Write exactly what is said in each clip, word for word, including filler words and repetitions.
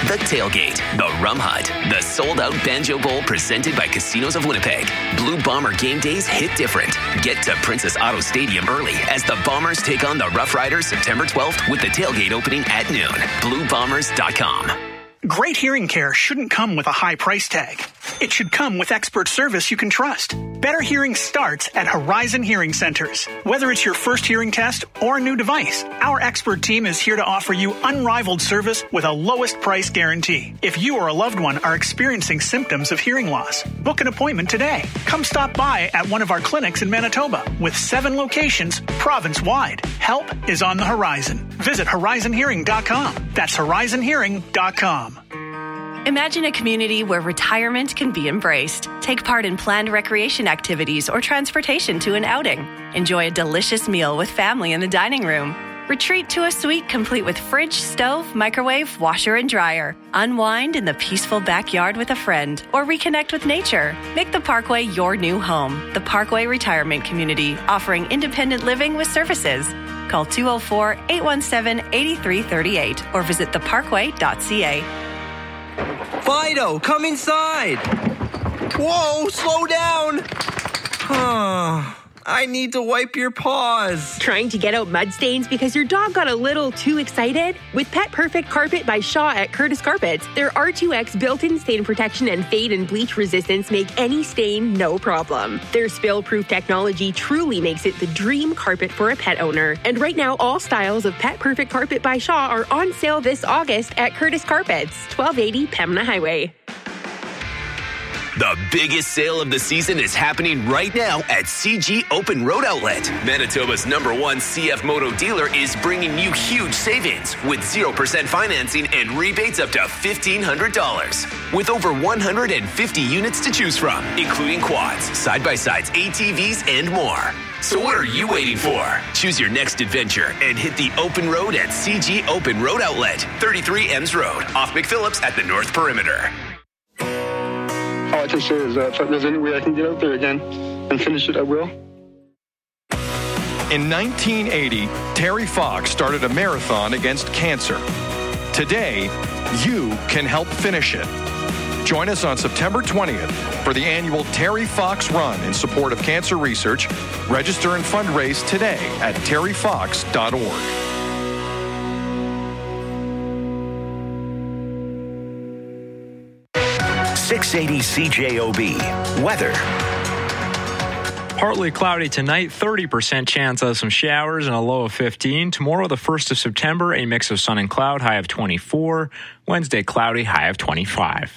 The Tailgate, the Rum Hut, the sold-out Banjo Bowl presented by Casinos of Winnipeg. Blue Bomber game days hit different. Get to Princess Auto Stadium early as the Bombers take on the Rough Riders September twelfth with the Tailgate opening at noon. blue bombers dot com. Great hearing care shouldn't come with a high price tag. It should come with expert service you can trust. Better hearing starts at Horizon Hearing Centers. Whether it's your first hearing test or a new device, our expert team is here to offer you unrivaled service with a lowest price guarantee. If you or a loved one are experiencing symptoms of hearing loss, book an appointment today. Come stop by at one of our clinics in Manitoba with seven locations province-wide. Help is on the horizon. Visit horizon hearing dot com. That's horizon hearing dot com. Imagine a community where retirement can be embraced. Take part in planned recreation activities or transportation to an outing. Enjoy a delicious meal with family in the dining room. Retreat to a suite complete with fridge, stove, microwave, washer, and dryer. Unwind in the peaceful backyard with a friend or reconnect with nature. Make the Parkway your new home. The Parkway Retirement Community, offering independent living with services. Call two oh four, eight one seven, eight three three eight or visit the parkway dot c a. Fido, come inside. Whoa, slow down. I need to wipe your paws. Trying to get out mud stains because your dog got a little too excited? With Pet Perfect Carpet by Shaw at Curtis Carpets, their R two X built-in stain protection and fade and bleach resistance make any stain no problem. Their spill-proof technology truly makes it the dream carpet for a pet owner. And right now, all styles of Pet Perfect Carpet by Shaw are on sale this August at Curtis Carpets, twelve eighty Pembina Highway. The biggest sale of the season is happening right now at C G Open Road Outlet. Manitoba's number one C F Moto dealer is bringing you huge savings with zero percent financing and rebates up to fifteen hundred dollars. With over one hundred fifty units to choose from, including quads, side-by-sides, A T Vs, and more. So what are you waiting for? Choose your next adventure and hit the open road at C G Open Road Outlet, thirty-three Ems Road, off McPhillips at the North Perimeter. All I can say is that if there's any way I can get out there again and finish it, I will. In nineteen eighty, Terry Fox started a marathon against cancer. Today, you can help finish it. Join us on September twentieth for the annual Terry Fox Run in support of cancer research. Register and fundraise today at terry fox dot org. six eighty C J O B. Weather. Partly cloudy tonight, thirty percent chance of some showers and a low of fifteen. Tomorrow, the first of September, a mix of sun and cloud, high of twenty-four. Wednesday, cloudy, high of twenty-five.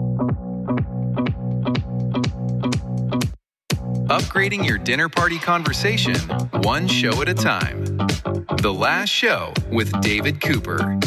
Upgrading your dinner party conversation, one show at a time. The Last Show with David Cooper.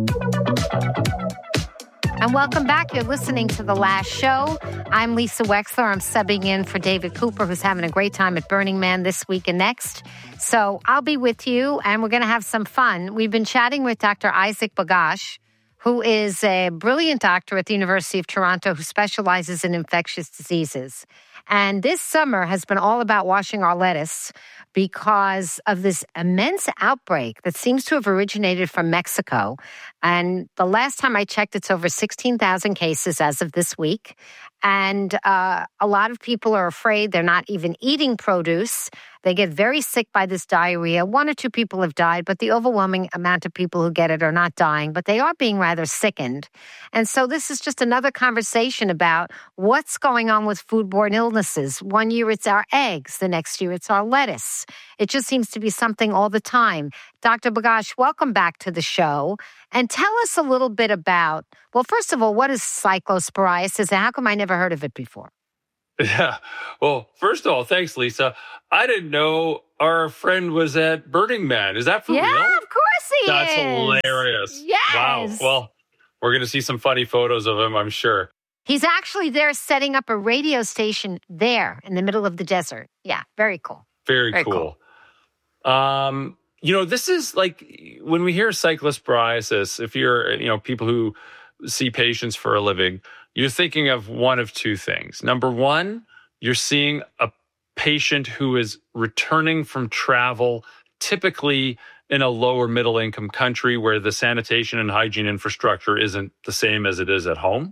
And welcome back. You're listening to The Last Show. I'm Lisa Wexler. I'm subbing in for David Cooper, who's having a great time at Burning Man this week and next. So I'll be with you, and we're going to have some fun. We've been chatting with Doctor Isaac Bagash, who is a brilliant doctor at the University of Toronto who specializes in infectious diseases. And this summer has been all about washing our lettuce because of this immense outbreak that seems to have originated from Mexico. And the last time I checked, it's over sixteen thousand cases as of this week. And uh, a lot of people are afraid. They're not even eating produce. They get very sick by this diarrhea. One or two people have died, but the overwhelming amount of people who get it are not dying, but they are being rather sickened. And so this is just another conversation about what's going on with foodborne illnesses. One year it's our eggs. The next year it's our lettuce. It just seems to be something all the time. Doctor Bagash, welcome back to the show. And tell us a little bit about, well, first of all, what is cyclosporiasis and how come I never heard of it before? Yeah. Well, first of all, thanks, Lisa. I didn't know our friend was at Burning Man. Is that for yeah, real? Yeah, of course he That's is. That's hilarious. Yes. Wow. Well, we're going to see some funny photos of him, I'm sure. He's actually there setting up a radio station there in the middle of the desert. Yeah, very cool. Very, very cool. cool. Um, you know, this is like when we hear cyclosporiasis, if you're, you know, people who see patients for a living, you're thinking of one of two things. Number one, you're seeing a patient who is returning from travel, typically in a lower middle income country where the sanitation and hygiene infrastructure isn't the same as it is at home.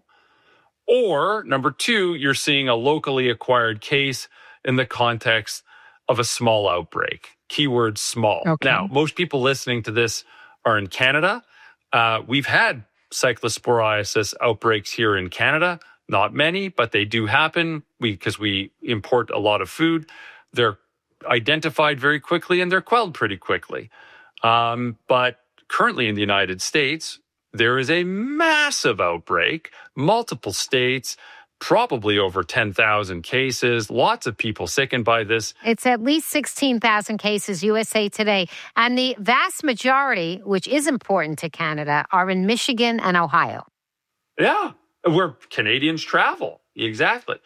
Or number two, you're seeing a locally acquired case in the context of a small outbreak. Keyword small. Okay. Now, most people listening to this are in Canada. Uh, we've had cyclosporiasis outbreaks here in Canada. Not many, but they do happen because we, we import a lot of food. They're identified very quickly and they're quelled pretty quickly. Um, but currently in the United States, there is a massive outbreak, multiple states, probably over ten thousand cases, lots of people sickened by this. It's at least sixteen thousand cases, U S A Today. And the vast majority, which is important to Canada, are in Michigan and Ohio. Yeah, where Canadians travel. Exactly.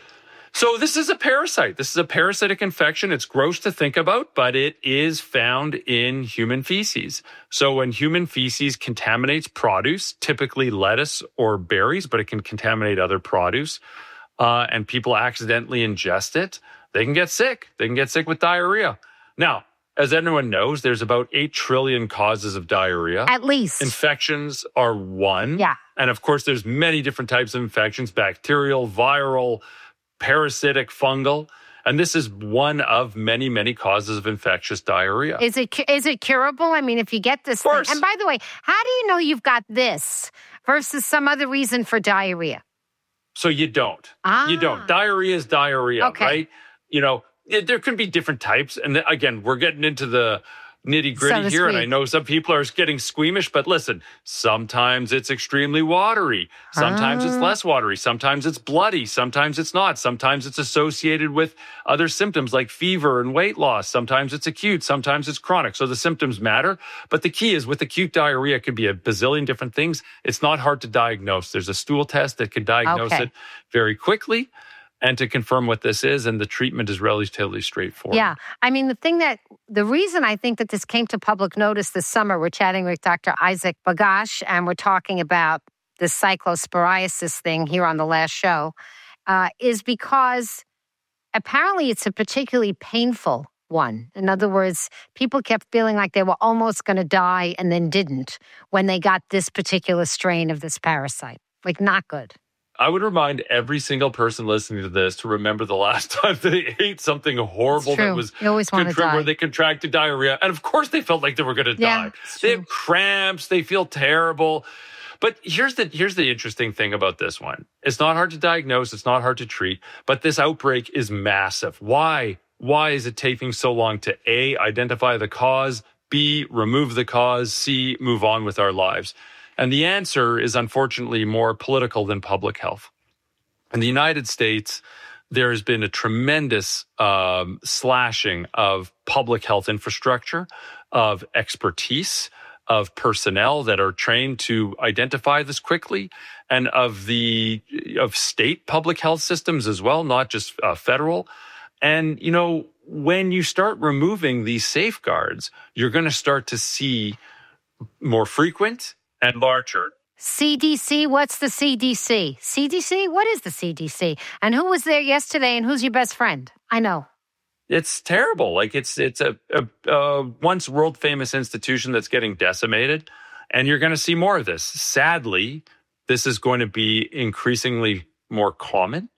So this is a parasite. This is a parasitic infection. It's gross to think about, but it is found in human feces. So when human feces contaminates produce, typically lettuce or berries, but it can contaminate other produce, uh, and people accidentally ingest it, they can get sick. They can get sick with diarrhea. Now, as everyone knows, there's about eight trillion causes of diarrhea. At least. Infections are one. Yeah. And of course, there's many different types of infections, bacterial, viral, parasitic, fungal, and this is one of many, many causes of infectious diarrhea. Is it is it curable? I mean, if you get this thing, and by the way, how do you know you've got this versus some other reason for diarrhea? So you don't. Ah. You don't. Diarrhea is diarrhea, okay. right? You know, it, there could be different types, and again, we're getting into the nitty-gritty so here, and I know some people are getting squeamish, but listen, sometimes it's extremely watery. Sometimes uh. it's less watery. Sometimes it's bloody. Sometimes it's not. Sometimes it's associated with other symptoms like fever and weight loss. Sometimes it's acute. Sometimes it's chronic. So the symptoms matter. But the key is with acute diarrhea, it could be a bazillion different things. It's not hard to diagnose. There's a stool test that can diagnose okay. it very quickly. And to confirm what this is, and the treatment is relatively straightforward. Yeah. I mean, the thing that, the reason I think that this came to public notice this summer, we're chatting with Doctor Isaac Bagash, and we're talking about this cyclosporiasis thing here on the last show, uh, is because apparently it's a particularly painful one. In other words, people kept feeling like they were almost going to die and then didn't when they got this particular strain of this parasite. Like, not good. I would remind every single person listening to this to remember the last time they ate something horrible that was you always want to die. where they contracted diarrhea. And of course they felt like they were going to yeah, die. They have cramps. They feel terrible. But here's the here's the interesting thing about this one. It's not hard to diagnose. It's not hard to treat. But this outbreak is massive. Why? Why is it taking so long to A, identify the cause, B, remove the cause, C, move on with our lives? And the answer is unfortunately more political than public health. In the United States, there has been a tremendous um, slashing of public health infrastructure, of expertise, of personnel that are trained to identify this quickly, and of the of state public health systems as well, not just uh, federal. And, you know, when you start removing these safeguards, you're going to start to see more frequent and larger. C D C, what's the C D C? C D C? What is the C D C? And who was there yesterday and who's your best friend? I know. It's terrible. Like it's it's a, a, a once world famous institution that's getting decimated, and you're going to see more of this. Sadly, this is going to be increasingly more common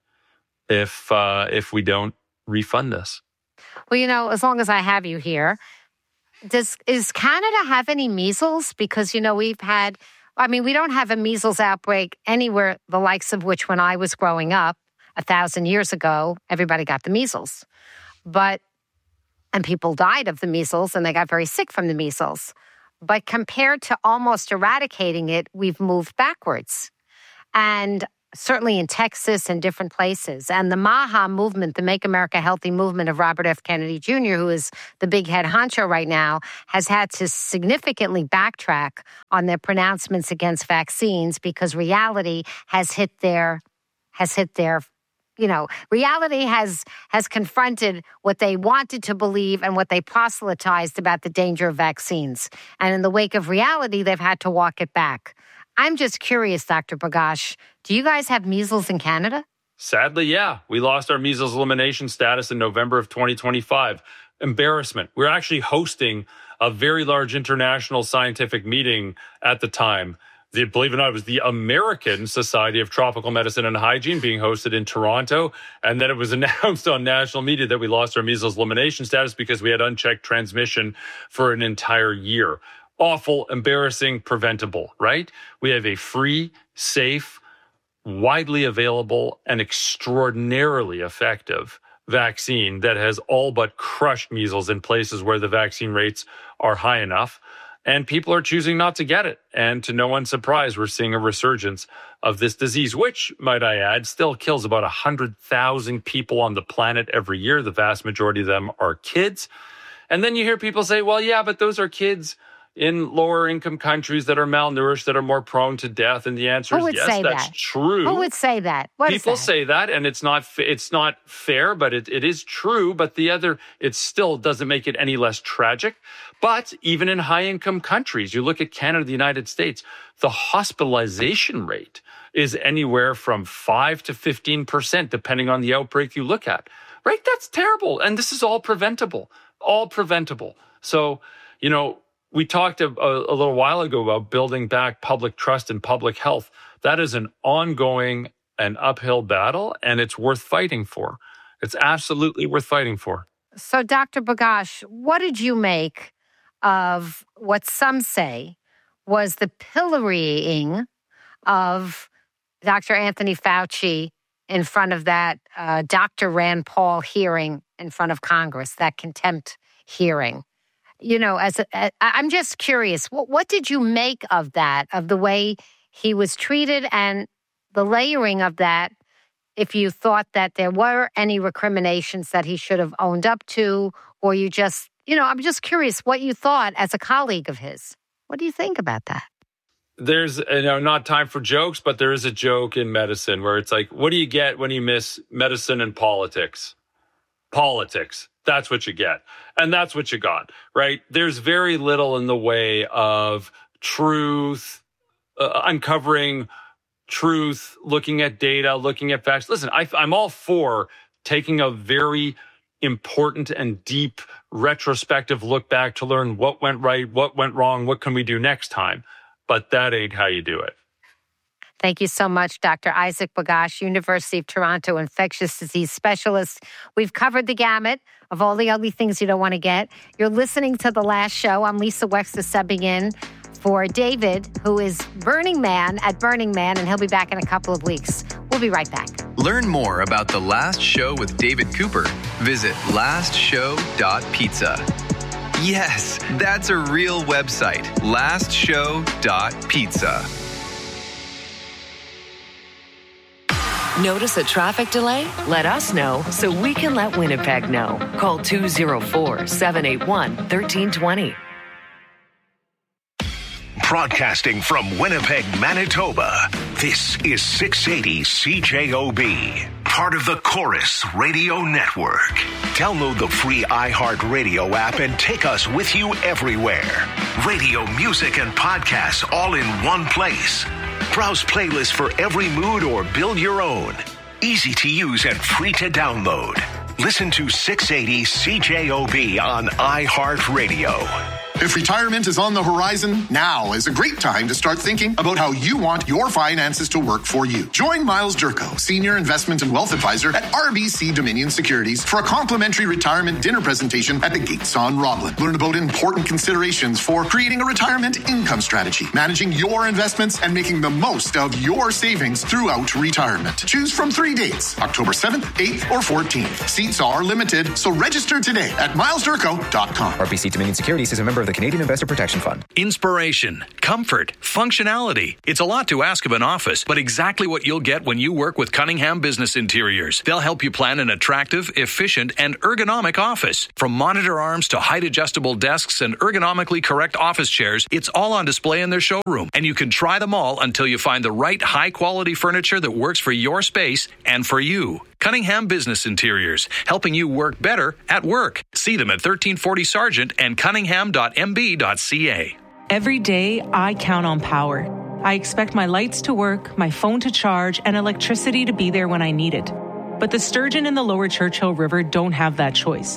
if uh, if we don't refund this. Well, you know, as long as I have you here, Does is Canada have any measles? Because, you know, we've had, I mean, we don't have a measles outbreak anywhere, the likes of which when I was growing up a thousand years ago, everybody got the measles. But, and people died of the measles and they got very sick from the measles. But compared to almost eradicating it, we've moved backwards. And certainly in Texas and different places. And the MAHA movement, the Make America Healthy movement of Robert F. Kennedy Junior, who is the big head honcho right now, has had to significantly backtrack on their pronouncements against vaccines because reality has hit their, has hit their, you know, reality has has confronted what they wanted to believe and what they proselytized about the danger of vaccines. And in the wake of reality, they've had to walk it back. I'm just curious, Doctor Bagash, do you guys have measles in Canada? Sadly, yeah. We lost our measles elimination status in November of twenty twenty-five. Embarrassment. We're actually hosting a very large international scientific meeting at the time. The, believe it or not, it was the American Society of Tropical Medicine and Hygiene being hosted in Toronto. And then it was announced on national media that we lost our measles elimination status because we had unchecked transmission for an entire year. Awful, embarrassing, preventable, right? We have a free, safe, widely available, and extraordinarily effective vaccine that has all but crushed measles in places where the vaccine rates are high enough. And people are choosing not to get it. And to no one's surprise, we're seeing a resurgence of this disease, which, might I add, still kills about one hundred thousand people on the planet every year. The vast majority of them are kids. And then you hear people say, well, yeah, but those are kids in lower income countries that are malnourished, that are more prone to death. And the answer Who is yes, that's that? true. Who would say that? What People is that? say that, and it's not it's not fair, but it, it is true. But the other, it still doesn't make it any less tragic. But even in high-income countries, you look at Canada, the United States, the hospitalization rate is anywhere from five to fifteen percent, depending on the outbreak you look at. Right? That's terrible. And this is all preventable, all preventable. So, you know, we talked a, a little while ago about building back public trust in public health. That is an ongoing and uphill battle, and it's worth fighting for. It's absolutely worth fighting for. So, Doctor Bagash, what did you make of what some say was the pillorying of Doctor Anthony Fauci in front of that uh, Doctor Rand Paul hearing in front of Congress, that contempt hearing? You know, as a, a, I'm just curious, what, what did you make of that, of the way he was treated and the layering of that, if you thought that there were any recriminations that he should have owned up to, or you just, you know, I'm just curious what you thought as a colleague of his. What do you think about that? There's, you know, not time for jokes, but there is a joke in medicine where it's like, what do you get when you miss medicine and politics? Politics. That's what you get. And that's what you got, right? There's very little in the way of truth, uh, uncovering truth, looking at data, looking at facts. Listen, I, I'm all for taking a very important and deep retrospective look back to learn what went right, what went wrong, what can we do next time. But that ain't how you do it. Thank you so much, Doctor Isaac Bagash, University of Toronto infectious disease specialist. We've covered the gamut of all the ugly things you don't want to get. You're listening to The Last Show. I'm Lisa Wexler subbing in for David, who is Burning Man at Burning Man, and he'll be back in a couple of weeks. We'll be right back. Learn more about The Last Show with David Cooper. Visit last show dot pizza. Yes, that's a real website, last show dot pizza. Notice a traffic delay? Let us know so we can let Winnipeg know. Call two oh four, seven eight one, one three two zero. Broadcasting from Winnipeg, Manitoba, this is six eighty C J O B, part of the Chorus Radio Network. Download the free iHeartRadio app and take us with you everywhere. Radio, music, and podcasts all in one place. Browse playlists for every mood or build your own. Easy to use and free to download. Listen to six eighty C J O B on iHeartRadio. If retirement is on the horizon, now is a great time to start thinking about how you want your finances to work for you. Join Miles Durko, Senior Investment and Wealth Advisor at R B C Dominion Securities, for a complimentary retirement dinner presentation at the Gates on Roblin. Learn about important considerations for creating a retirement income strategy, managing your investments, and making the most of your savings throughout retirement. Choose from three dates, October seventh, eighth, or fourteenth. Seats are limited, so register today at miles durko dot com. R B C Dominion Securities is a member of the Canadian Investor Protection Fund. Inspiration, comfort, functionality. It's a lot to ask of an office, but exactly what you'll get when you work with Cunningham Business Interiors. They'll help you plan an attractive, efficient, and ergonomic office. From monitor arms to height-adjustable desks and ergonomically correct office chairs, it's all on display in their showroom, and you can try them all until you find the right high-quality furniture that works for your space and for you. Cunningham Business Interiors, helping you work better at work. See them at thirteen forty Sargent and cunningham dot m b dot c a. Every day, I count on power. I expect my lights to work, my phone to charge, and electricity to be there when I need it. But the sturgeon in the lower Churchill River don't have that choice.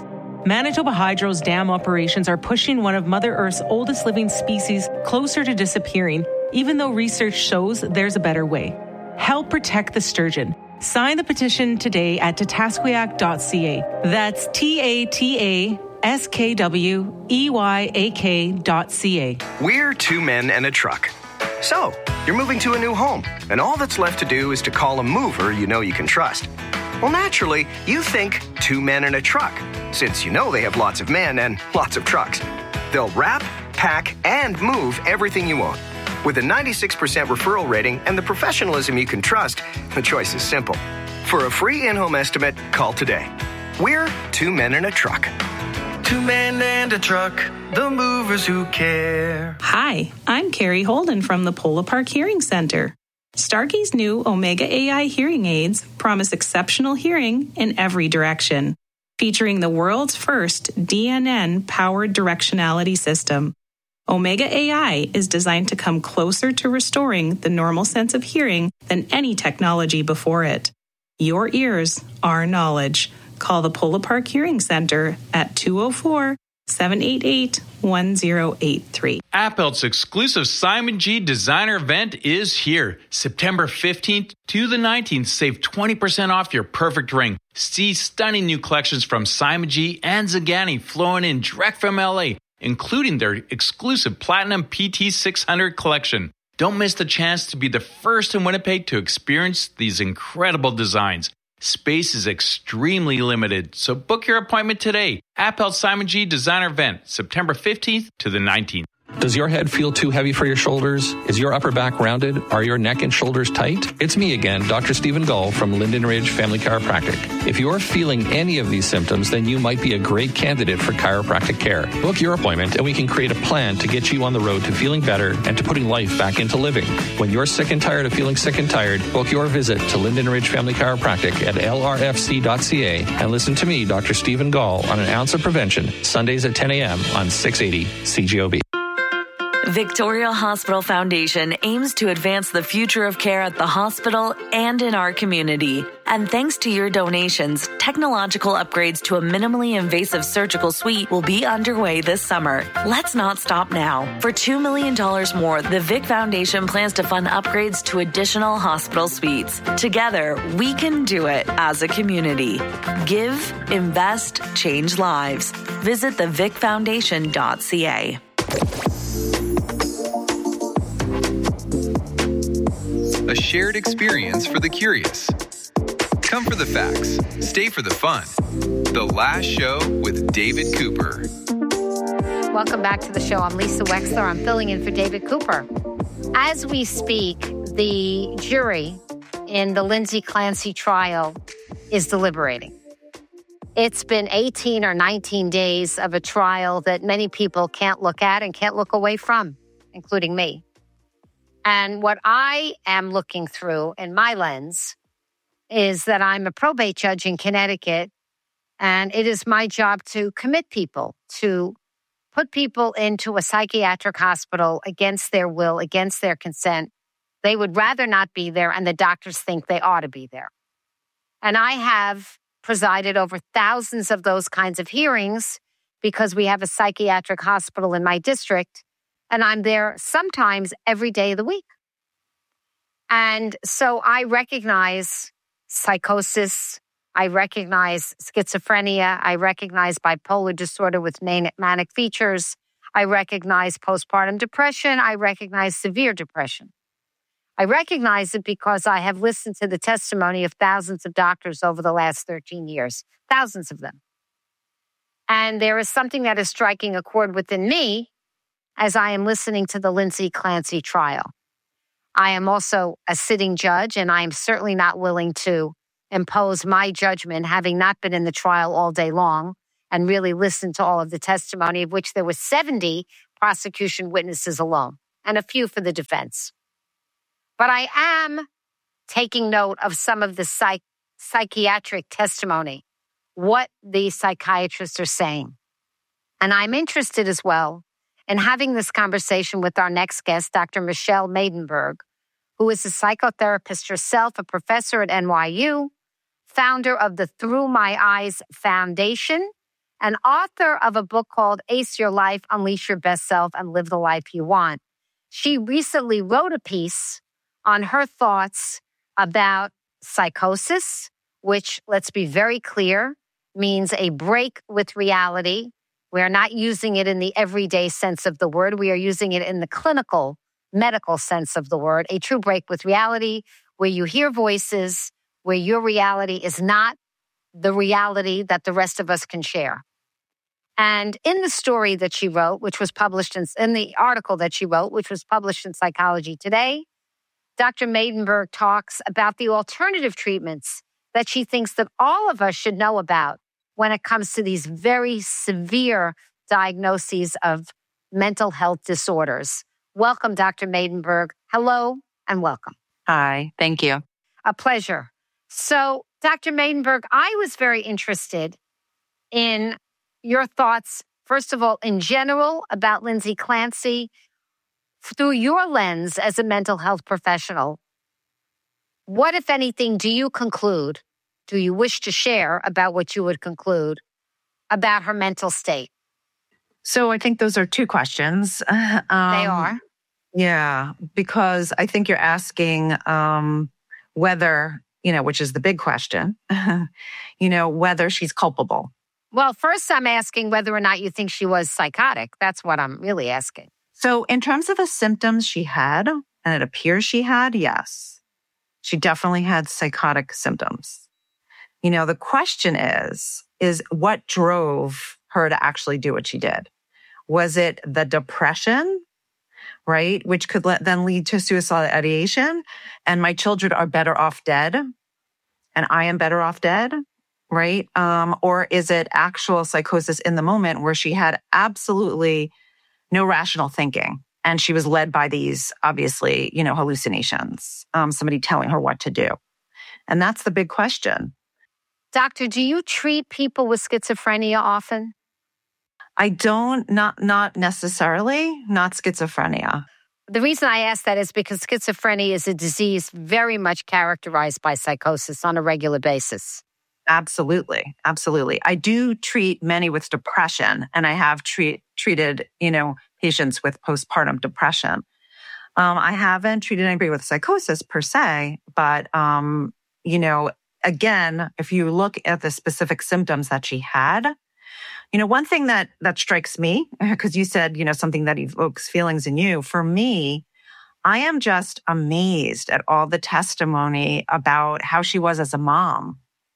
Manitoba Hydro's dam operations are pushing one of Mother Earth's oldest living species closer to disappearing, even though research shows there's a better way. Help protect the sturgeon. Sign the petition today at tatasquiac dot c a. That's T A T A S K W E Y A K dot C A. We're two men and a truck. So, you're moving to a new home, and all that's left to do is to call a mover you know you can trust. Well, naturally, you think two men and a truck, since you know they have lots of men and lots of trucks. They'll wrap, pack, and move everything you own. With a ninety-six percent referral rating and the professionalism you can trust, the choice is simple. For a free in-home estimate, call today. We're two men and a truck. Two men and a truck, the movers who care. Hi, I'm Carrie Holden from the Polo Park Hearing Center. Starkey's new Omega A I hearing aids promise exceptional hearing in every direction, featuring the world's first D N N-powered directionality system. Omega A I is designed to come closer to restoring the normal sense of hearing than any technology before it. Your ears, our knowledge. Call the Polo Park Hearing Center at two oh four, seven eight eight, one oh eight three. Appelt's exclusive Simon G designer event is here. September fifteenth to the nineteenth. Save twenty percent off your perfect ring. See stunning new collections from Simon G and Zagani flowing in direct from L A, including their exclusive Platinum P T six hundred collection. Don't miss the chance to be the first in Winnipeg to experience these incredible designs. Space is extremely limited, so book your appointment today. Appelt Simon G Designer Event, September fifteenth to the nineteenth. Does your head feel too heavy for your shoulders? Is your upper back rounded? Are your neck and shoulders tight? It's me again, Doctor Stephen Gull from Linden Ridge Family Chiropractic. If you're feeling any of these symptoms, then you might be a great candidate for chiropractic care. Book your appointment and we can create a plan to get you on the road to feeling better and to putting life back into living. When you're sick and tired of feeling sick and tired, book your visit to Linden Ridge Family Chiropractic at L R F C dot C A and listen to me, Doctor Stephen Gull, on An Ounce of Prevention, Sundays at ten a.m. on six eighty C G O B. Victoria Hospital Foundation aims to advance the future of care at the hospital and in our community. And thanks to your donations, technological upgrades to a minimally invasive surgical suite will be underway this summer. Let's not stop now. For two million dollars more, the Vic Foundation plans to fund upgrades to additional hospital suites. Together, we can do it as a community. Give, invest, change lives. Visit the vic foundation dot c a. A shared experience for the curious. Come for the facts, stay for the fun. The Last Show with David Cooper. Welcome back to the show. I'm Lisa Wexler. I'm filling in for David Cooper. As we speak, the jury in the Lindsay Clancy trial is deliberating. It's been eighteen or nineteen days of a trial that many people can't look at and can't look away from, including me. And what I am looking through in my lens is that I'm a probate judge in Connecticut, and it is my job to commit people, to put people into a psychiatric hospital against their will, against their consent. They would rather not be there, and the doctors think they ought to be there. And I have presided over thousands of those kinds of hearings because we have a psychiatric hospital in my district. And I'm there sometimes every day of the week. And so I recognize psychosis. I recognize schizophrenia. I recognize bipolar disorder with manic features. I recognize postpartum depression. I recognize severe depression. I recognize it because I have listened to the testimony of thousands of doctors over the last thirteen years, thousands of them. And there is something that is striking a chord within me as I am listening to the Lindsay Clancy trial. I am also a sitting judge, and I am certainly not willing to impose my judgment, having not been in the trial all day long and really listened to all of the testimony, of which there were seventy prosecution witnesses alone and a few for the defense. But I am taking note of some of the psych- psychiatric testimony, what the psychiatrists are saying. And I'm interested as well in having this conversation with our next guest, Doctor Michelle Maidenberg, who is a psychotherapist herself, a professor at N Y U, founder of the Through My Eyes Foundation, and author of a book called Ace Your Life, Unleash Your Best Self, and Live the Life You Want. She recently wrote a piece on her thoughts about psychosis, which, let's be very clear, means a break with reality. We are not using it in the everyday sense of the word. We are using it in the clinical, medical sense of the word, a true break with reality, where you hear voices, where your reality is not the reality that the rest of us can share. And in the story that she wrote, which was published in, in the article that she wrote, which was published in Psychology Today, Doctor Maidenberg talks about the alternative treatments that she thinks that all of us should know about when it comes to these very severe diagnoses of mental health disorders. Welcome, Doctor Maidenberg. Hello and welcome. Hi, thank you. A pleasure. So, Doctor Maidenberg, I was very interested in your thoughts, first of all, in general about Lindsay Clancy, through your lens as a mental health professional. What, if anything, do you conclude, do you wish to share about what you would conclude about her mental state? So I think those are two questions. Um, they are. Yeah, because I think you're asking um, whether, you know, which is the big question, you know, whether she's culpable. Well, first I'm asking whether or not you think she was psychotic. That's what I'm really asking. So in terms of the symptoms she had, and it appears she had, yes, she definitely had psychotic symptoms. You know, the question is, is what drove her to actually do what she did? Was it the depression, right? Which could let, then lead to suicidal ideation. And my children are better off dead. And I am better off dead, right? Um, or is it actual psychosis in the moment where she had absolutely no rational thinking? And she was led by these, obviously, you know, hallucinations, um, somebody telling her what to do. And that's the big question. Doctor, do you treat people with schizophrenia often? I don't, not not necessarily, not schizophrenia. The reason I ask that is because schizophrenia is a disease very much characterized by psychosis on a regular basis. Absolutely. Absolutely. I do treat many with depression, and I have treat, treated, you know, patients with postpartum depression. Um, I haven't treated anybody with psychosis per se, but, um, you know, again, if you look at the specific symptoms that she had, you know, one thing that, that strikes me, because you said, you know, something that evokes feelings in you, for me, I am just amazed at all the testimony about how she was as a mom,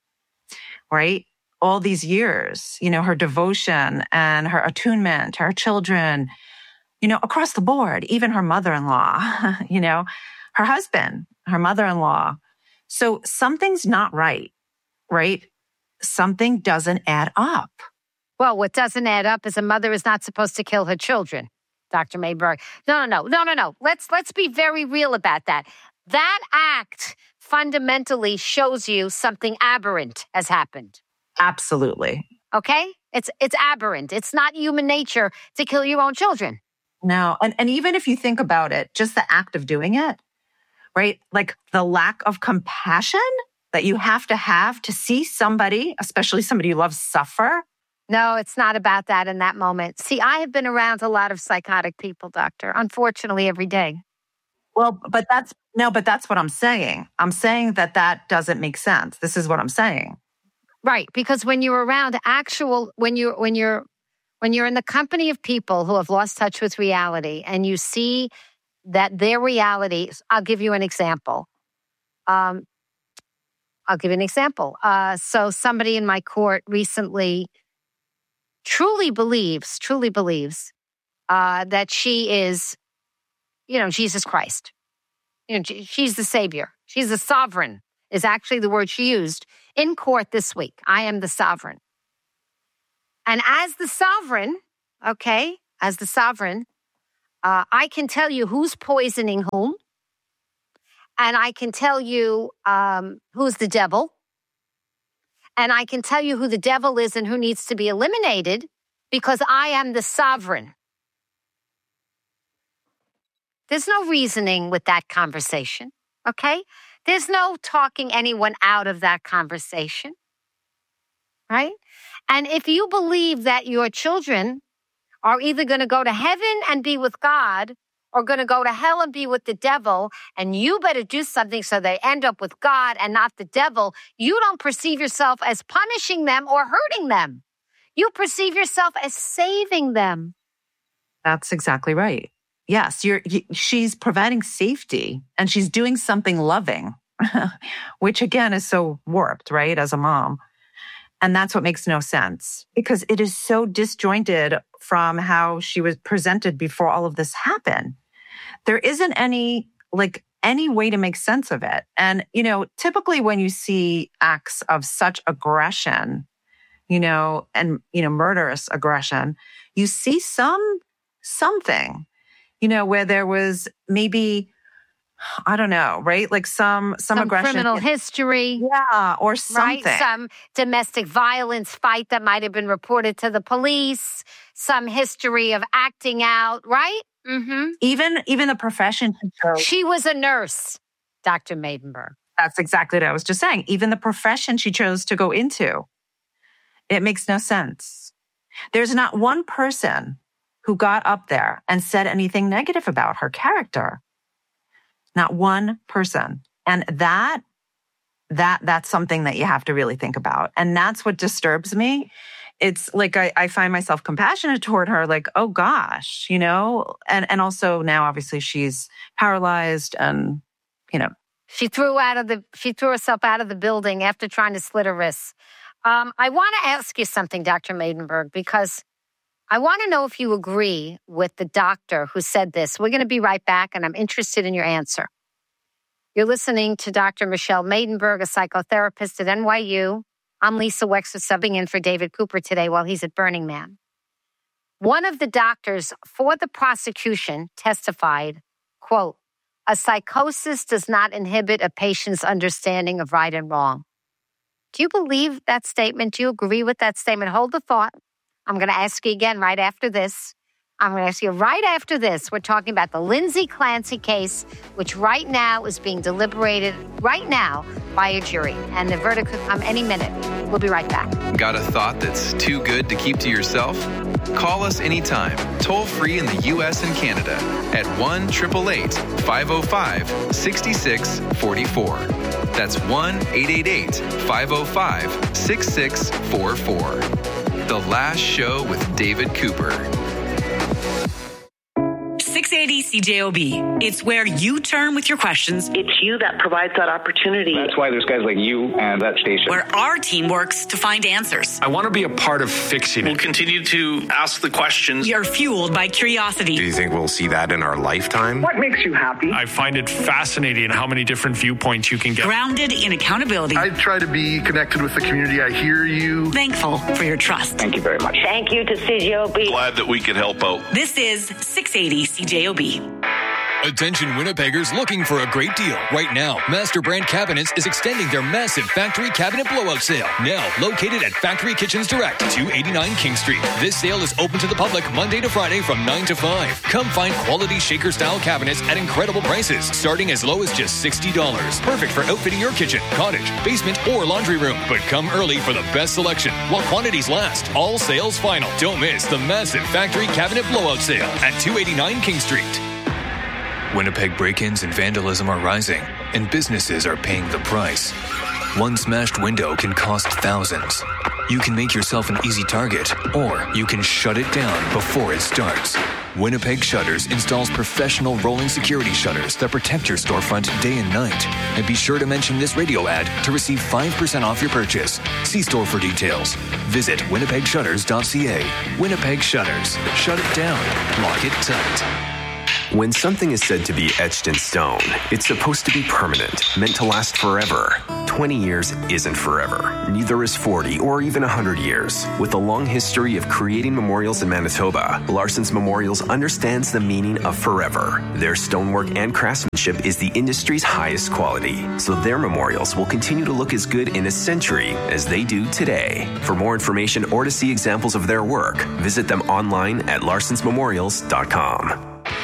right? All these years, you know, her devotion and her attunement to her children, you know, across the board, even her mother-in-law, you know, her husband, her mother-in-law. So something's not right, right? Something doesn't add up. Well, what doesn't add up is a mother is not supposed to kill her children, Doctor Maidenberg. No, no, no, no, no, no. Let's, let's be very real about that. That act fundamentally shows you something aberrant has happened. Absolutely. Okay? It's, it's aberrant. It's not human nature to kill your own children. No. And, and even if you think about it, just the act of doing it, right? Like the lack of compassion that you have to have to see somebody, especially somebody you love, suffer. No, it's not about that in that moment. See, I have been around a lot of psychotic people, doctor, unfortunately, every day. Well, but that's, no, but that's what I'm saying. I'm saying that that doesn't make sense. This is what I'm saying. Right. Because when you're around actual, when you're, when you're, when you're in the company of people who have lost touch with reality and you see that their reality, I'll give you an example. Um, I'll give you an example. Uh, so somebody in my court recently truly believes, truly believes uh, that she is, you know, Jesus Christ. You know, she's the savior. She's the sovereign is actually the word she used in court this week. I am the sovereign. And as the sovereign, okay, as the sovereign, uh, I can tell you who's poisoning whom. And I can tell you um, who's the devil. And I can tell you who the devil is and who needs to be eliminated because I am the sovereign. There's no reasoning with that conversation, okay? There's no talking anyone out of that conversation. right? And if you believe that your children are either going to go to heaven and be with God or going to go to hell and be with the devil, and you better do something so they end up with God and not the devil, you don't perceive yourself as punishing them or hurting them. You perceive yourself as saving them. That's exactly right. Yes, you're, you, she's providing safety and she's doing something loving, which again is so warped, right, as a mom. And that's what makes no sense because it is so disjointed from how she was presented before all of this happened. There isn't any, like, any way to make sense of it. And, you know, typically when you see acts of such aggression, you know, and, you know, murderous aggression, you see some, something, you know, where there was maybe, I don't know, right? Like some, some, some aggression. criminal history. Yeah, or something. Right? Some domestic violence fight that might have been reported to the police. Some history of acting out, right? Mm-hmm. Even, even the profession. She was a nurse, Doctor Maidenberg. That's exactly what I was just saying. Even the profession she chose to go into. It makes no sense. There's not one person who got up there and said anything negative about her character. Not one person. And that, that, that's something that you have to really think about. And that's what disturbs me. It's like, I, I find myself compassionate toward her, like, oh gosh, you know, and, and also now obviously she's paralyzed and, you know. She threw out of the, she threw herself out of the building after trying to slit her wrists. Um, I want to ask you something, Doctor Maidenberg, because I want to know if you agree with the doctor who said this. We're going to be right back, and I'm interested in your answer. You're listening to Doctor Michelle Maidenberg, a psychotherapist at N Y U. I'm Lisa Wexler, subbing in for David Cooper today while he's at Burning Man. One of the doctors for the prosecution testified, quote, "A psychosis does not inhibit a patient's understanding of right and wrong." Do you believe that statement? Do you agree with that statement? Hold the thought. I'm going to ask you again right after this. I'm going to ask you right after this. We're talking about the Lindsay Clancy case, which right now is being deliberated right now by a jury. And the verdict could come any minute. We'll be right back. Got a thought that's too good to keep to yourself? Call us anytime, toll free in the U S and Canada at one eight eight eight, five oh five, six six four four. That's one eight eight eight, five oh five, six six four four. The Last Show with David Cooper. six eighty C J O B. It's where you turn with your questions. It's you that provides that opportunity. That's why there's guys like you and that station. Where our team works to find answers. I want to be a part of fixing it. We'll continue to ask the questions. You're fueled by curiosity. Do you think we'll see that in our lifetime? What makes you happy? I find it fascinating how many different viewpoints you can get. Grounded in accountability. I try to be connected with the community. I hear you. Thankful for your trust. Thank you very much. Thank you to C J O B. Glad that we could help out. This is six eighty C J O B. Attention Winnipeggers looking for a great deal. Right now, Master Brand Cabinets is extending their massive factory cabinet blowout sale. Now located at Factory Kitchens Direct, two eighty-nine King Street. This sale is open to the public Monday to Friday from nine to five. Come find quality shaker-style cabinets at incredible prices, starting as low as just sixty dollars. Perfect for outfitting your kitchen, cottage, basement, or laundry room. But come early for the best selection while quantities last. All sales final. Don't miss the massive factory cabinet blowout sale at two eighty-nine King Street. Winnipeg break-ins and vandalism are rising, and businesses are paying the price. One smashed window can cost thousands. You can make yourself an easy target, or you can shut it down before it starts. Winnipeg Shutters installs professional rolling security shutters that protect your storefront day and night. And be sure to mention this radio ad to receive five percent off your purchase. See store for details. Visit winnipeg shutters dot c a. Winnipeg Shutters. Shut it down. Lock it tight. When something is said to be etched in stone, it's supposed to be permanent, meant to last forever. twenty years isn't forever. Neither is forty or even one hundred years. With a long history of creating memorials in Manitoba, Larson's Memorials understands the meaning of forever. Their stonework and craftsmanship is the industry's highest quality, so their memorials will continue to look as good in a century as they do today. For more information or to see examples of their work, visit them online at larsons memorials dot com.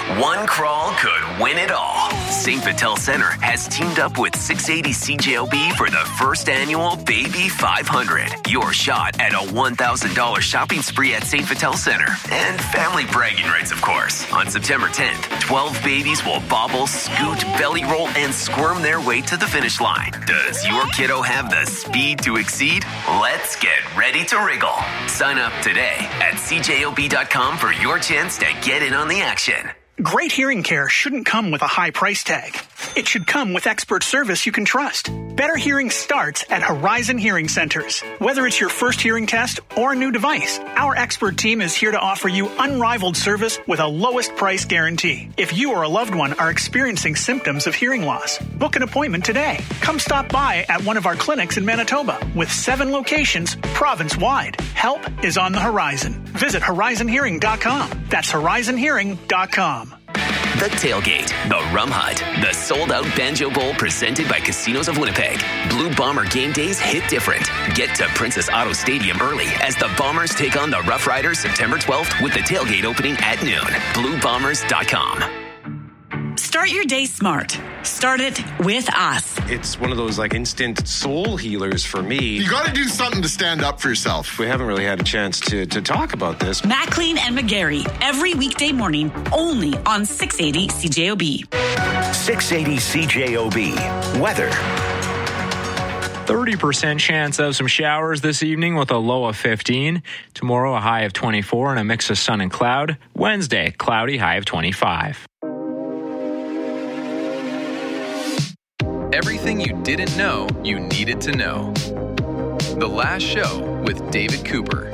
One crawl could win it all. Saint Vital Center has teamed up with six eighty C J O B for the first annual Baby five hundred. Your shot at a one thousand dollars shopping spree at Saint Vital Center. And family bragging rights, of course. On September tenth, twelve babies will bobble, scoot, belly roll, and squirm their way to the finish line. Does your kiddo have the speed to exceed? Let's get ready to wriggle. Sign up today at C J O B dot com for your chance to get in on the action. Great hearing care shouldn't come with a high price tag. It should come with expert service you can trust. Better hearing starts at Horizon Hearing Centers. Whether it's your first hearing test or a new device, our expert team is here to offer you unrivaled service with a lowest price guarantee. If you or a loved one are experiencing symptoms of hearing loss, book an appointment today. Come stop by at one of our clinics in Manitoba with seven locations province-wide. Help is on the horizon. Visit horizon hearing dot com. That's horizon hearing dot com. The Tailgate, the Rum Hut, the sold-out Banjo Bowl presented by Casinos of Winnipeg. Blue Bomber game days hit different. Get to Princess Auto Stadium early as the Bombers take on the Rough Riders September twelfth with the Tailgate opening at noon. blue bombers dot com. Start your day smart. Start it with us. It's one of those like instant soul healers for me. You got to do something to stand up for yourself. We haven't really had a chance to, to talk about this. Maclean and McGarry, every weekday morning, only on six eighty C J O B. six eighty C J O B. Weather. thirty percent chance of some showers this evening with a low of fifteen. Tomorrow, a high of twenty-four and a mix of sun and cloud. Wednesday, cloudy, high of twenty-five. Everything you didn't know you needed to know. The Last Show with David Cooper.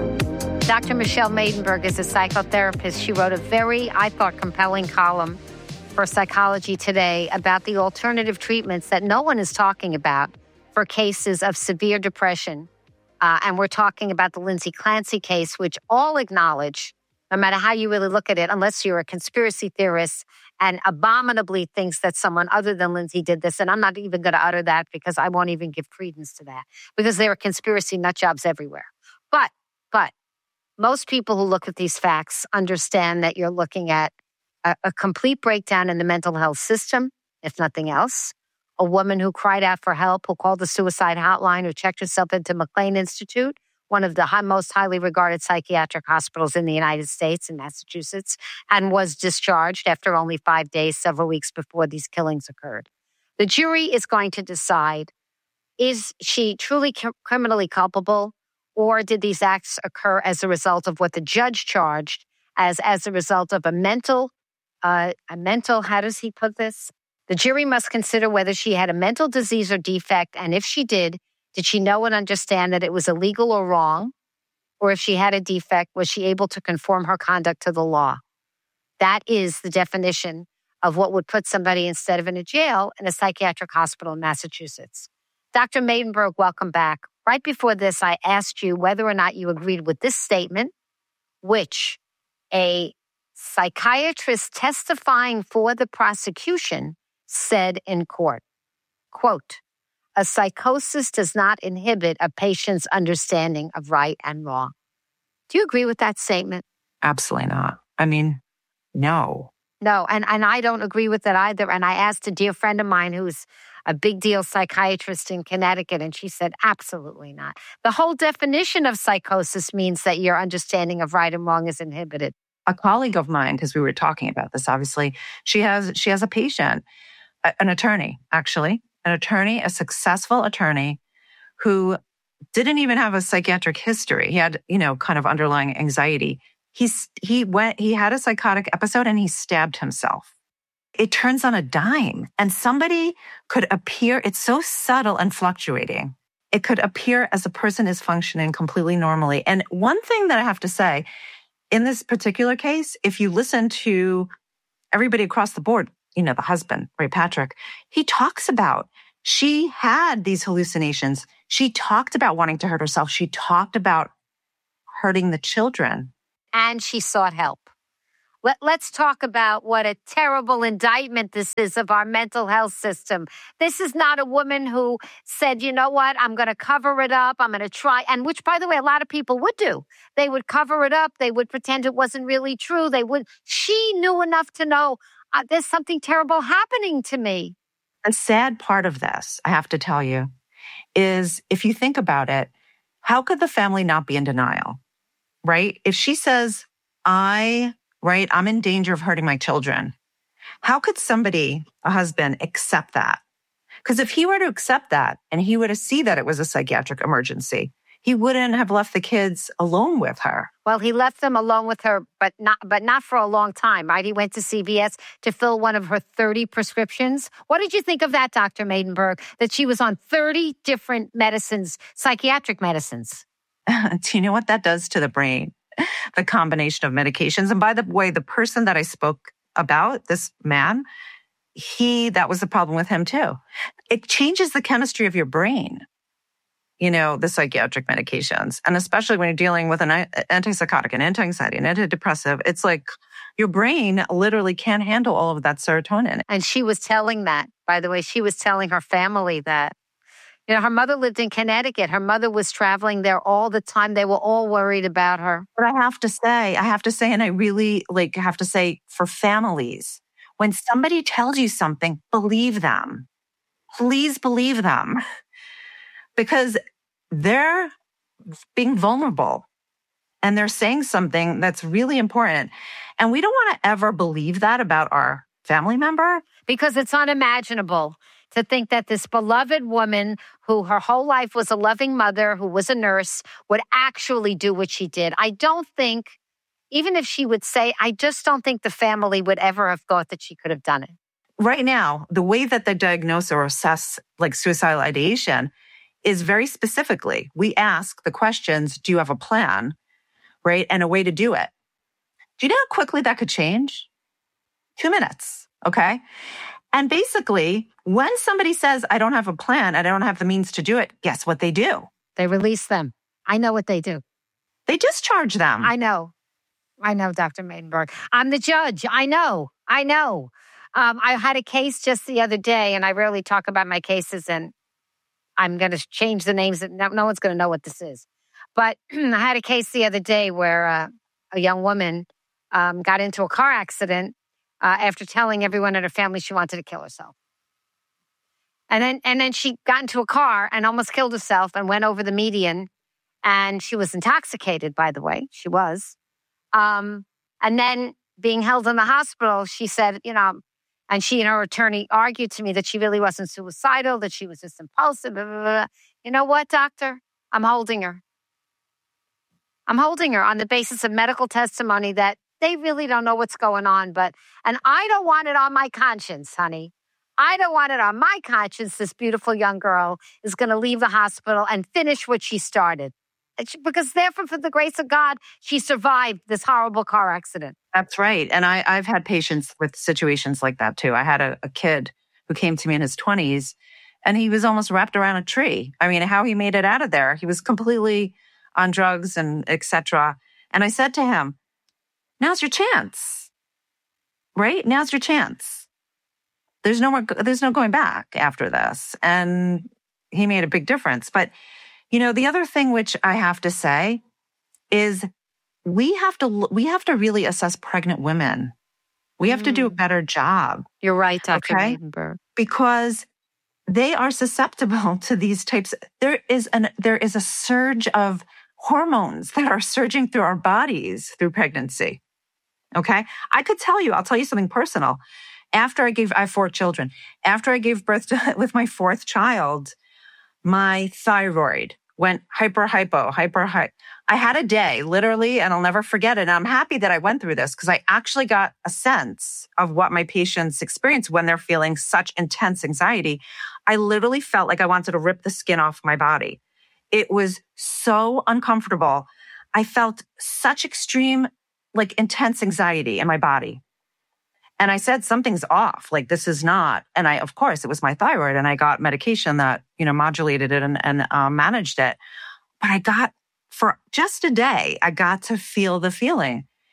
Doctor Michelle Maidenberg is a psychotherapist. She wrote a very, I thought, compelling column for Psychology Today about the alternative treatments that no one is talking about for cases of severe depression. Uh, and we're talking about the Lindsay Clancy case, which all acknowledge, no matter how you really look at it, unless you're a conspiracy theorist and abominably thinks that someone other than Lindsay did this. And I'm not even going to utter that because I won't even give credence to that because there are conspiracy nut jobs everywhere. But, but most people who look at these facts understand that you're looking at a, a complete breakdown in the mental health system, if nothing else. A woman who cried out for help, who called the suicide hotline, who checked herself into McLean Institute, one of the high, most highly regarded psychiatric hospitals in the United States in Massachusetts, and was discharged after only five days, several weeks before these killings occurred. The jury is going to decide, is she truly c- criminally culpable, or did these acts occur as a result of what the judge charged as, as a result of a mental, uh, a mental, how does he put this? The jury must consider whether she had a mental disease or defect, and if she did, did she know and understand that it was illegal or wrong? Or if she had a defect, was she able to conform her conduct to the law? That is the definition of what would put somebody, instead of in a jail, in a psychiatric hospital in Massachusetts. Doctor Maidenberg, welcome back. Right before this, I asked you whether or not you agreed with this statement, which a psychiatrist testifying for the prosecution said in court, quote, "A psychosis does not inhibit a patient's understanding of right and wrong." Do you agree with that statement? Absolutely not. I mean, no. No, and, and I don't agree with that either. And I asked a dear friend of mine who's a big deal psychiatrist in Connecticut, and she said, absolutely not. The whole definition of psychosis means that your understanding of right and wrong is inhibited. A colleague of mine, because we were talking about this, obviously, she has she has a patient, an attorney, actually, an attorney, a successful attorney who didn't even have a psychiatric history. He had, you know, kind of underlying anxiety. He's, he went, he had a psychotic episode and he stabbed himself. It turns on a dime, and somebody could appear, it's so subtle and fluctuating. It could appear as a person is functioning completely normally. And one thing that I have to say, in this particular case, if you listen to everybody across the board, you know, the husband, Ray Patrick, he talks about, she had these hallucinations. She talked about wanting to hurt herself. She talked about hurting the children. And she sought help. Let, let's talk about what a terrible indictment this is of our mental health system. This is not a woman who said, you know what, I'm going to cover it up. I'm going to try. And which, by the way, a lot of people would do. They would cover it up. They would pretend it wasn't really true. They would. She knew enough to know uh, there's something terrible happening to me. The sad part of this, I have to tell you, is if you think about it, how could the family not be in denial, right? If she says, I... right? I'm in danger of hurting my children. How could somebody, a husband, accept that? Because if he were to accept that and he were to see that it was a psychiatric emergency, he wouldn't have left the kids alone with her. Well, he left them alone with her, but not but not for a long time, right? He went to C V S to fill one of her thirty prescriptions. What did you think of that, Doctor Maidenberg, that she was on thirty different medicines, psychiatric medicines? Do you know what that does to the brain? The combination of medications. And by the way, the person that I spoke about, this man, he, that was the problem with him too. It changes the chemistry of your brain, you know, the psychiatric medications. And especially when you're dealing with an antipsychotic, an anti-anxiety, an antidepressive, it's like your brain literally can't handle all of that serotonin. And she was telling that, by the way, she was telling her family that. You know, her mother lived in Connecticut. Her mother was traveling there all the time. They were all worried about her. But I have to say, I have to say, and I really like have to say for families, when somebody tells you something, believe them. Please believe them. Because they're being vulnerable and they're saying something that's really important. And we don't want to ever believe that about our family member. Because it's unimaginable to think that this beloved woman who her whole life was a loving mother, who was a nurse, would actually do what she did. I don't think, even if she would say, I just don't think the family would ever have thought that she could have done it. Right now, the way that they diagnose or assess like suicidal ideation is very specifically, we ask the questions, do you have a plan, right? And a way to do it. Do you know how quickly that could change? Two minutes, okay? And basically, when somebody says, I don't have a plan, I don't have the means to do it, guess what they do? They release them. I know what they do. They discharge them. I know. I know, Doctor Maidenberg. I'm the judge. I know. I know. Um, I had a case just the other day, and I rarely talk about my cases, and I'm going to change the names. No, no one's going to know what this is. But I had a case the other day where uh, a young woman um, got into a car accident Uh, after telling everyone in her family she wanted to kill herself. And then and then she got into a car and almost killed herself and went over the median. And she was intoxicated, by the way. She was. Um, and then being held in the hospital, she said, you know, and she and her attorney argued to me that she really wasn't suicidal, that she was just impulsive. Blah, blah, blah. You know what, doctor? I'm holding her. I'm holding her on the basis of medical testimony that they really don't know what's going on, but, and I don't want it on my conscience, honey. I don't want it on my conscience. This beautiful young girl is going to leave the hospital and finish what she started. Because therefore, for the grace of God, she survived this horrible car accident. That's right. And I, I've had patients with situations like that too. I had a, a kid who came to me in his twenties and he was almost wrapped around a tree. I mean, how he made it out of there. He was completely on drugs and et cetera. And I said to him, now's your chance, right? Now's your chance. There's no more, there's no going back after this. And he made a big difference. But, you know, the other thing which I have to say is we have to, we have to really assess pregnant women. We have mm. to do a better job. You're right, Doctor Okay? Maidenberg. Because they are susceptible to these types. There is an, there is a surge of hormones that are surging through our bodies through pregnancy. Okay. I could tell you, I'll tell you something personal. After I gave, I have four children. After I gave birth to, with my fourth child, my thyroid went hyper, hypo, hyper, hypo. I had a day, literally, and I'll never forget it. And I'm happy that I went through this because I actually got a sense of what my patients experience when they're feeling such intense anxiety. I literally felt like I wanted to rip the skin off my body. It was so uncomfortable. I felt such extreme, like intense anxiety in my body. And I said, something's off. Like, this is not. And I, of course, it was my thyroid and I got medication that, you know, modulated it and, and uh, managed it. But I got, for just a day, I got to feel the feeling.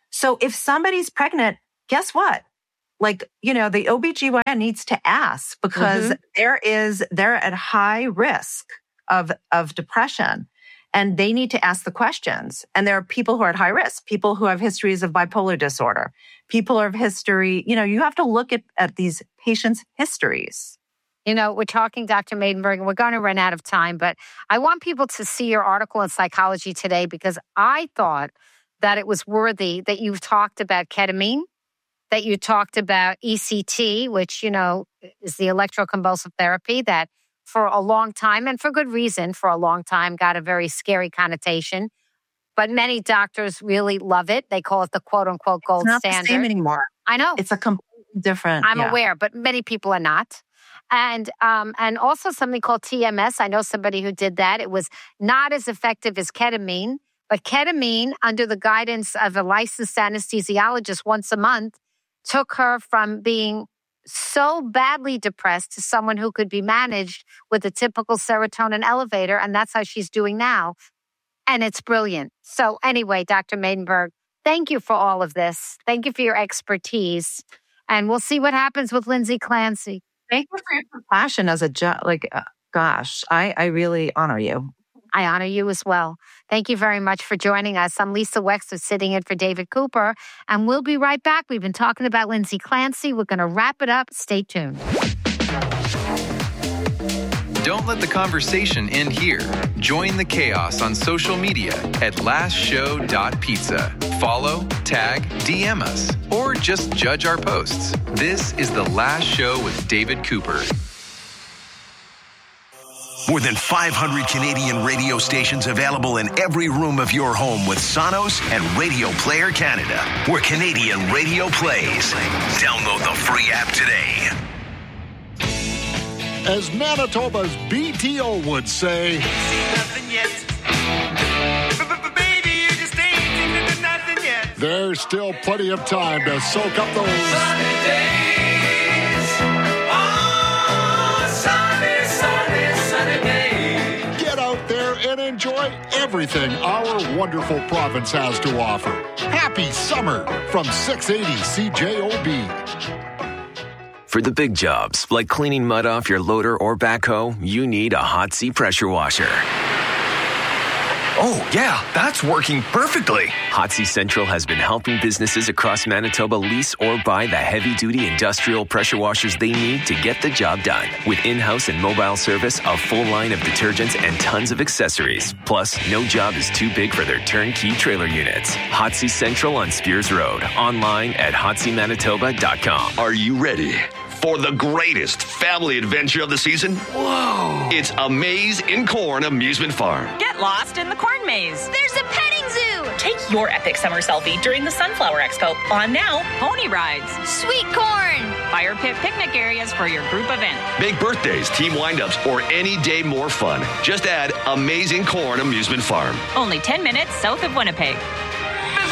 So if somebody's pregnant, guess what? Like, you know, the O B G Y N needs to ask because mm-hmm. there is, they're at high risk of, of depression and they need to ask the questions. And there are people who are at high risk, people who have histories of bipolar disorder, people who have history, you know, you have to look at, at these patients' histories. You know, we're talking, Doctor Maidenberg, and we're going to run out of time, but I want people to see your article in Psychology Today because I thought that it was worthy that you've talked about ketamine, that you talked about E C T, which, you know, is the electroconvulsive therapy that for a long time, and for good reason, for a long time, got a very scary connotation. But many doctors really love it. They call it the quote-unquote gold it's not standard. The same anymore. I know. It's a completely different. I'm yeah. aware, but many people are not. And um, and also something called T M S. I know somebody who did that. It was not as effective as ketamine, but ketamine, under the guidance of a licensed anesthesiologist once a month, took her from being so badly depressed to someone who could be managed with a typical serotonin elevator. And that's how she's doing now. And it's brilliant. So anyway, Doctor Maidenberg, thank you for all of this. Thank you for your expertise. And we'll see what happens with Lindsay Clancy. Thank you for your compassion as a judge. Like, uh, gosh, I, I really honor you. I honor you as well. Thank you very much for joining us. I'm Lisa Wexler, sitting in for David Cooper, and we'll be right back. We've been talking about Lindsay Clancy. We're going to wrap it up. Stay tuned. Don't let the conversation end here. Join the chaos on social media at last show dot pizza. Follow, tag, D M us, or just judge our posts. This is The Last Show with David Cooper. More than five hundred Canadian radio stations available in every room of your home with Sonos and Radio Player Canada, where Canadian radio plays. Download the free app today. As Manitoba's B T O would say, there's still plenty of time to soak up those sunny days. Oh, sunny, sunny, sunny days. Get out there and enjoy everything our wonderful province has to offer. Happy summer from six eighty C J O B. For the big jobs, like cleaning mud off your loader or backhoe, you need a Hot Sea pressure washer. Oh, yeah, that's working perfectly. Hot Sea Central has been helping businesses across Manitoba lease or buy the heavy-duty industrial pressure washers they need to get the job done. With in-house and mobile service, a full line of detergents, and tons of accessories. Plus, no job is too big for their turnkey trailer units. Hot Sea Central on Spears Road. Online at hot sea manitoba dot com. Are you ready for the greatest family adventure of the season? Whoa! It's A Maze in Corn Amusement Farm. Get lost in the corn maze. There's a petting zoo. Take your epic summer selfie during the Sunflower Expo. On now, pony rides. Sweet corn. Fire pit picnic areas for your group event. Big birthdays, team windups, or any day more fun. Just add A Maze in Corn Amusement Farm. Only ten minutes south of Winnipeg.